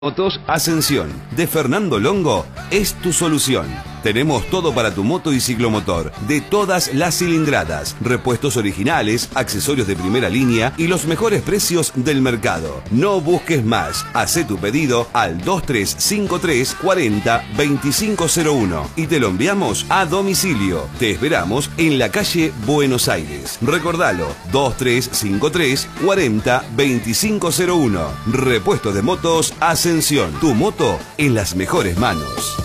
Motos Ascensión de Fernando Longo es tu solución. Tenemos todo para tu moto y ciclomotor, de todas las cilindradas, repuestos originales, accesorios de primera línea y los mejores precios del mercado. No busques más, hacé tu pedido al 2353 40 2501 y te lo enviamos a domicilio. Te esperamos en la calle Buenos Aires. Recordalo, 2353 40 2501. Repuesto de motos Ascensión, tu moto en las mejores manos.